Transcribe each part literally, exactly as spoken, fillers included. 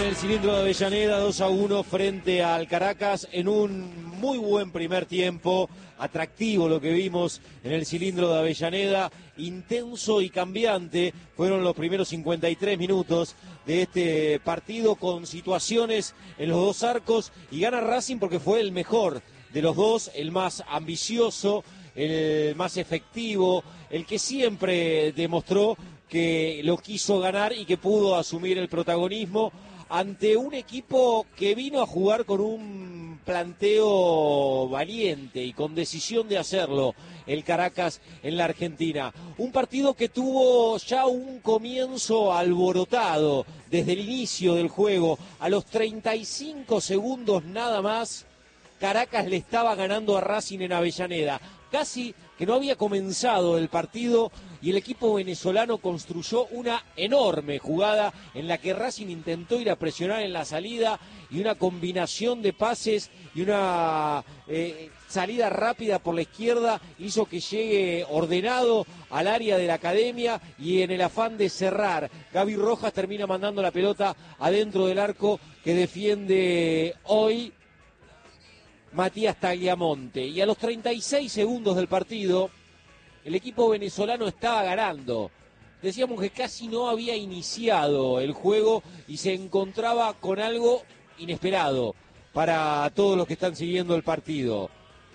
el cilindro de Avellaneda, dos a uno frente al Caracas en un muy buen primer tiempo, atractivo lo que vimos en el cilindro de Avellaneda, intenso y cambiante, fueron los primeros cincuenta y tres minutos de este partido con situaciones en los dos arcos y gana Racing porque fue el mejor de los dos, el más ambicioso, el más efectivo, el que siempre demostró que lo quiso ganar y que pudo asumir el protagonismo ante un equipo que vino a jugar con un planteo valiente y con decisión de hacerlo, el Caracas en la Argentina. Un partido que tuvo ya un comienzo alborotado desde el inicio del juego. A los treinta y cinco segundos nada más, Caracas le estaba ganando a Racing en Avellaneda. Casi que no había comenzado el partido y el equipo venezolano construyó una enorme jugada en la que Racing intentó ir a presionar en la salida y una combinación de pases y una eh, salida rápida por la izquierda hizo que llegue ordenado al área de la Academia y en el afán de cerrar, Gaby Rojas termina mandando la pelota adentro del arco que defiende hoy Matías Tagliamonte. Y a los treinta y seis segundos del partido, el equipo venezolano estaba ganando. Decíamos que casi no había iniciado el juego y se encontraba con algo inesperado para todos los que están siguiendo el partido.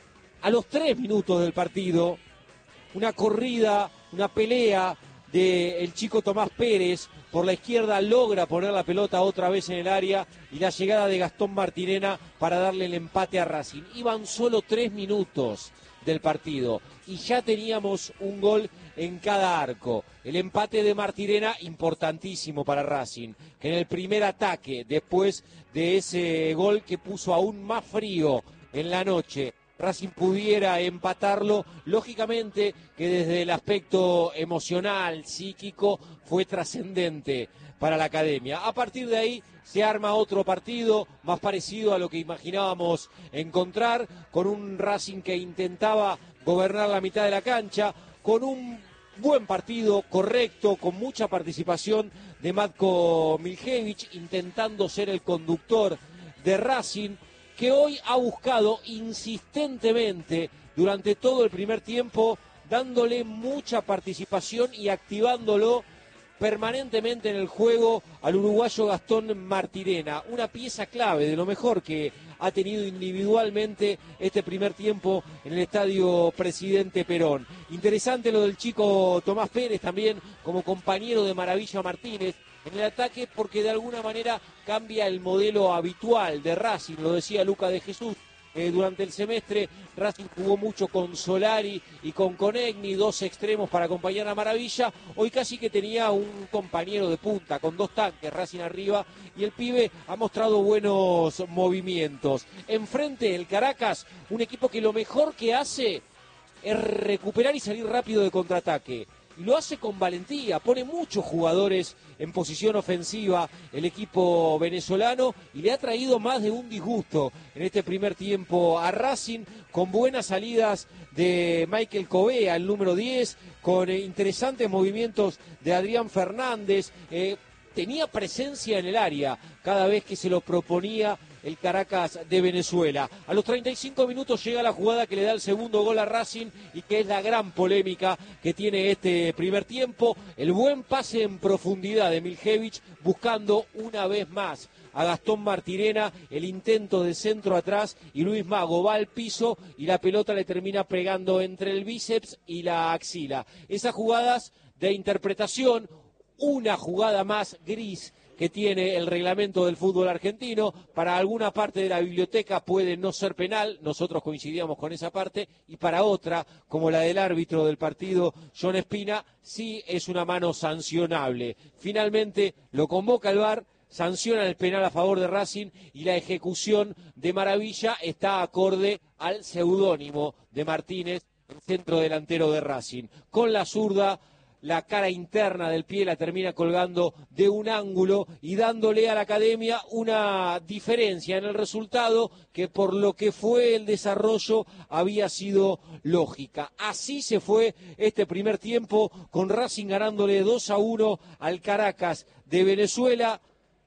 A los tres minutos del partido, una corrida, una pelea del chico Tomás Pérez por la izquierda logra poner la pelota otra vez en el área y la llegada de Gastón Martirena para darle el empate a Racing. Iban solo tres minutos del partido y ya teníamos un gol en cada arco. El empate de Martirena importantísimo para Racing, que en el primer ataque, después de ese gol que puso aún más frío en la noche, Racing pudiera empatarlo, lógicamente que desde el aspecto emocional, psíquico, fue trascendente para la Academia. A partir de ahí se arma otro partido más parecido a lo que imaginábamos encontrar, con un Racing que intentaba gobernar la mitad de la cancha, con un buen partido, correcto, con mucha participación de Matko Miljevic, intentando ser el conductor de Racing, que hoy ha buscado insistentemente durante todo el primer tiempo, dándole mucha participación y activándolo permanentemente en el juego al uruguayo Gastón Martirena, una pieza clave de lo mejor que ha tenido individualmente este primer tiempo en el estadio Presidente Perón. Interesante lo del chico Tomás Pérez también como compañero de Maravilla Martínez en el ataque, porque de alguna manera cambia el modelo habitual de Racing, lo decía Luca de Jesús. Eh, durante el semestre Racing jugó mucho con Solari y con Conegni, dos extremos para acompañar a Maravilla. Hoy casi que tenía un compañero de punta con dos tanques, Racing arriba, y el pibe ha mostrado buenos movimientos. Enfrente el Caracas, un equipo que lo mejor que hace es recuperar y salir rápido de contraataque. Y lo hace con valentía, pone muchos jugadores en posición ofensiva el equipo venezolano y le ha traído más de un disgusto en este primer tiempo a Racing, con buenas salidas de Michael Covea, el número diez, con eh, interesantes movimientos de Adrián Fernández, eh, tenía presencia en el área cada vez que se lo proponía el Caracas de Venezuela. A los treinta y cinco minutos llega la jugada que le da el segundo gol a Racing y que es la gran polémica que tiene este primer tiempo. El buen pase en profundidad de Miljevic buscando una vez más a Gastón Martirena, el intento de centro atrás y Luis Mago va al piso y la pelota le termina pegando entre el bíceps y la axila. Esas jugadas de interpretación, una jugada más gris que tiene el reglamento del fútbol argentino. Para alguna parte de la biblioteca puede no ser penal, nosotros coincidíamos con esa parte, y para otra, como la del árbitro del partido, John Espina, sí es una mano sancionable. Finalmente lo convoca el V A R, sanciona el penal a favor de Racing y la ejecución de Maravilla está acorde al seudónimo de Martínez, el centro delantero de Racing. Con la zurda, la cara interna del pie la termina colgando de un ángulo y dándole a la Academia una diferencia en el resultado que por lo que fue el desarrollo había sido lógica. Así se fue este primer tiempo, con Racing ganándole dos a uno al Caracas de Venezuela.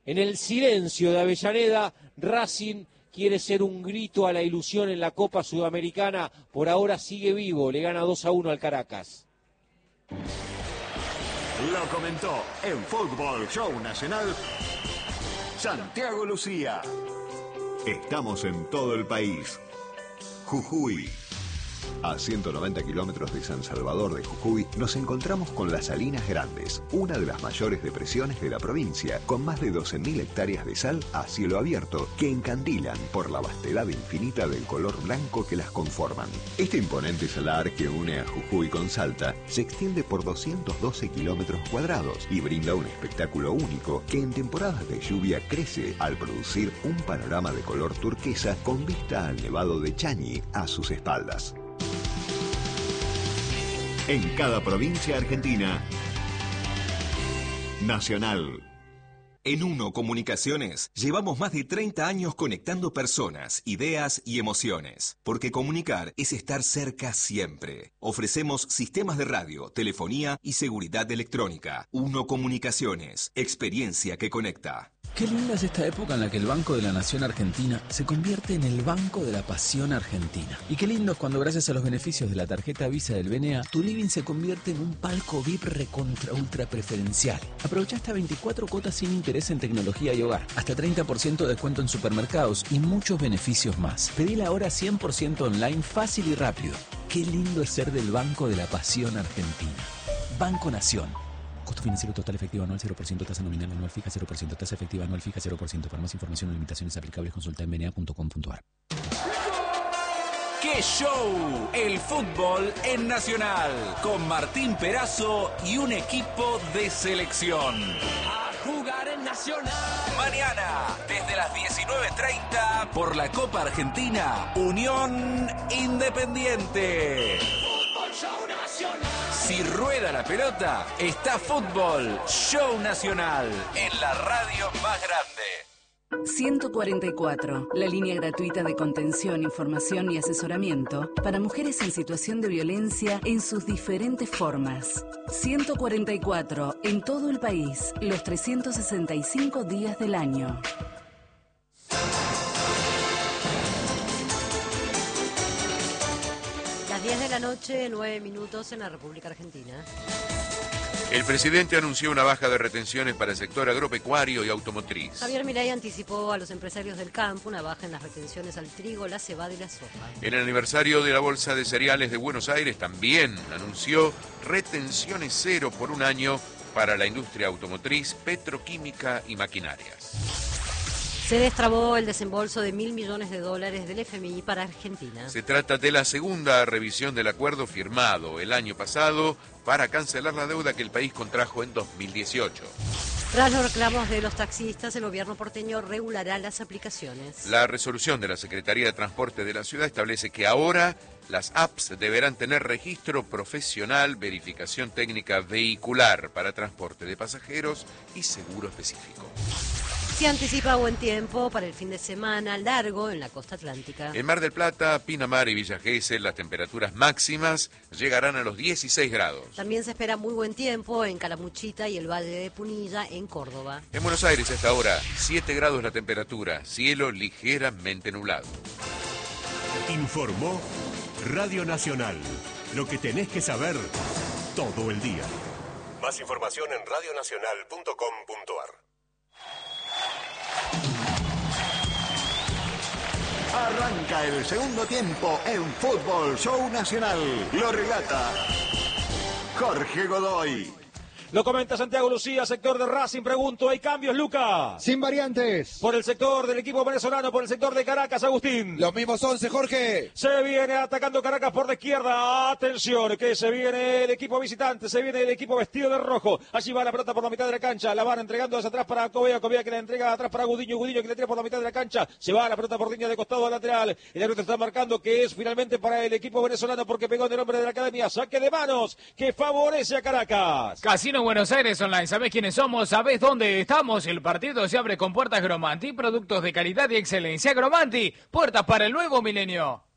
En el silencio de Avellaneda, Racing quiere ser un grito a la ilusión en la Copa Sudamericana. Por ahora sigue vivo, le gana dos a uno al Caracas. Lo comentó en Fútbol Show Nacional Santiago Lucía. Estamos en todo el país. Jujuy. A ciento noventa kilómetros de San Salvador de Jujuy nos encontramos con las Salinas Grandes, una de las mayores depresiones de la provincia, con más de doce mil hectáreas de sal a cielo abierto que encandilan por la vastedad infinita del color blanco que las conforman. Este imponente salar que une a Jujuy con Salta se extiende por doscientos doce kilómetros cuadrados y brinda un espectáculo único que en temporadas de lluvia crece al producir un panorama de color turquesa con vista al Nevado de Chañi a sus espaldas. En cada provincia argentina, Nacional. En Uno Comunicaciones llevamos más de treinta años conectando personas, ideas y emociones. Porque comunicar es estar cerca siempre. Ofrecemos sistemas de radio, telefonía y seguridad electrónica. Uno Comunicaciones, experiencia que conecta. Qué linda es esta época en la que el Banco de la Nación Argentina se convierte en el Banco de la Pasión Argentina. Y qué lindo es cuando gracias a los beneficios de la tarjeta Visa del B N A, tu living se convierte en un palco V I P recontra ultra preferencial. Aprovecha hasta veinticuatro cuotas sin interés en tecnología y hogar, hasta treinta por ciento de descuento en supermercados y muchos beneficios más. Pedila ahora cien por ciento online, fácil y rápido. Qué lindo es ser del Banco de la Pasión Argentina. Banco Nación. Costo financiero total efectivo anual cero por ciento, tasa nominal anual fija cero por ciento, tasa efectiva anual fija cero por ciento. Para más información o limitaciones aplicables consulta en b n a punto com punto a r. ¡Qué show! El fútbol en Nacional, con Martín Perazo y un equipo de selección. A jugar en Nacional. Mañana, desde las diecinueve treinta, por la Copa Argentina, Unión Independiente. Fútbol Show Nacional. Si rueda la pelota, está Fútbol Show Nacional, en la radio más grande. ciento cuarenta y cuatro, la línea gratuita de contención, información y asesoramiento para mujeres en situación de violencia en sus diferentes formas. ciento cuarenta y cuatro, en todo el país, los trescientos sesenta y cinco días del año. diez de la noche, nueve minutos en la República Argentina. El presidente anunció una baja de retenciones para el sector agropecuario y automotriz. Javier Milei anticipó a los empresarios del campo una baja en las retenciones al trigo, la cebada y la soja. En el aniversario de la Bolsa de Cereales de Buenos Aires también anunció retenciones cero por un año para la industria automotriz, petroquímica y maquinarias. Se destrabó el desembolso de mil millones de dólares del F M I para Argentina. Se trata de la segunda revisión del acuerdo firmado el año pasado para cancelar la deuda que el país contrajo en dos mil dieciocho. Tras los reclamos de los taxistas, el gobierno porteño regulará las aplicaciones. La resolución de la Secretaría de Transporte de la ciudad establece que ahora las apps deberán tener registro profesional, verificación técnica vehicular para transporte de pasajeros y seguro específico. Se anticipa buen tiempo para el fin de semana largo en la costa atlántica. En Mar del Plata, Pinamar y Villa Gesell, las temperaturas máximas llegarán a los dieciséis grados. También se espera muy buen tiempo en Calamuchita y el Valle de Punilla, en Córdoba. En Buenos Aires, hasta ahora, siete grados la temperatura, cielo ligeramente nublado. Informó Radio Nacional. Lo que tenés que saber todo el día. Más información en radio nacional punto com punto a r. Arranca el segundo tiempo en Fútbol Show Nacional. Lo relata Jorge Godoy. Lo comenta Santiago Lucía, sector de Racing. Pregunto, ¿hay cambios, Luca? Sin variantes. Por el sector del equipo venezolano, por el sector de Caracas, Agustín. Los mismos once, Jorge. Se viene atacando Caracas por la izquierda. Atención, que se viene el equipo visitante, se viene el equipo vestido de rojo. Allí va la pelota por la mitad de la cancha. La van entregando hacia atrás para Covea. Covea que la entrega atrás para Gudiño. Gudiño que le tira por la mitad de la cancha. Se va la pelota por línea de costado lateral. El árbitro está marcando que es finalmente para el equipo venezolano porque pegó en el hombre de la academia. Saque de manos que favorece a Caracas. Casino Buenos Aires Online. ¿Sabés quiénes somos? ¿Sabés dónde estamos? El partido se abre con puertas Gromanti. Productos de calidad y excelencia. Gromanti. Puertas para el nuevo milenio.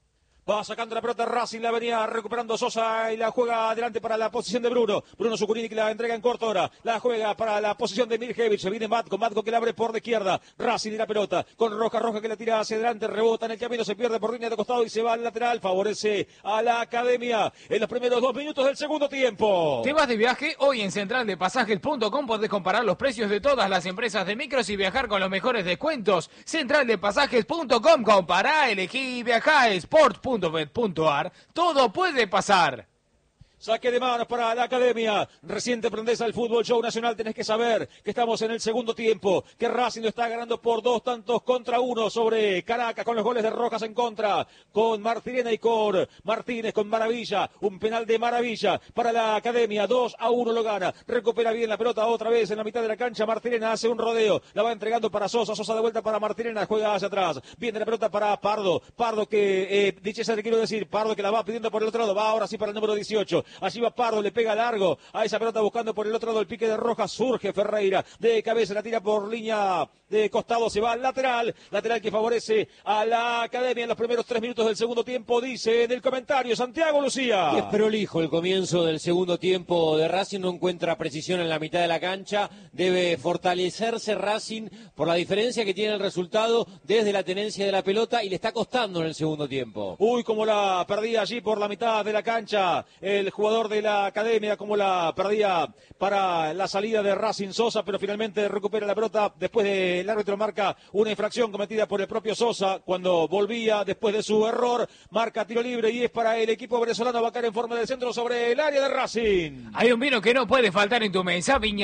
Va sacando la pelota Racing, la venía recuperando Sosa y la juega adelante para la posición de Bruno. Bruno Zucurini que la entrega en corto ahora. La juega para la posición de Mirjevich. Se viene Matko, Matko que la abre por la izquierda. Racing y la pelota con Roja, Roja que la tira hacia adelante, rebota en el camino, se pierde por línea de costado y se va al lateral. Favorece a la Academia en los primeros dos minutos del segundo tiempo. ¿Te vas de viaje? Hoy en central de pasajes punto com podés comparar los precios de todas las empresas de micros y viajar con los mejores descuentos. central de pasajes punto com, compará, elegí y viajá. sport punto bet punto ar. Todo puede pasar. Saque de manos para la Academia. Recién te prendés al Fútbol Show Nacional. Tenés que saber que estamos en el segundo tiempo. Que Racing lo está ganando por dos tantos contra uno sobre Caracas con los goles de Rojas en contra. Con Martirena y con Martínez con Maravilla. Un penal de Maravilla para la Academia. dos a uno lo gana. Recupera bien la pelota otra vez en la mitad de la cancha. Martirena hace un rodeo. La va entregando para Sosa. Sosa de vuelta para Martirena. Juega hacia atrás. Viene la pelota para Pardo. Pardo que, eh, dicho sea, le quiero decir, Pardo que la va pidiendo por el otro lado. Va ahora sí para el número dieciocho. Allí va Pardo, le pega largo a esa pelota buscando por el otro lado el pique de Rojas. Surge Ferreira de cabeza, la tira por línea de costado, se va al lateral. Lateral que favorece a la Academia en los primeros tres minutos del segundo tiempo, dice en el comentario Santiago Lucía. Es prolijo el comienzo del segundo tiempo de Racing, no encuentra precisión en la mitad de la cancha. Debe fortalecerse Racing por la diferencia que tiene el resultado desde la tenencia de la pelota y le está costando en el segundo tiempo. Uy, como la perdía allí por la mitad de la cancha el jugador de la Academia, como la perdía para la salida de Racing Sosa, pero finalmente recupera la pelota después de el árbitro marca una infracción cometida por el propio Sosa cuando volvía después de su error, marca tiro libre y es para el equipo venezolano. Va a caer en forma del centro sobre el área de Racing. Hay un vino que no puede faltar en tu mesa, Viña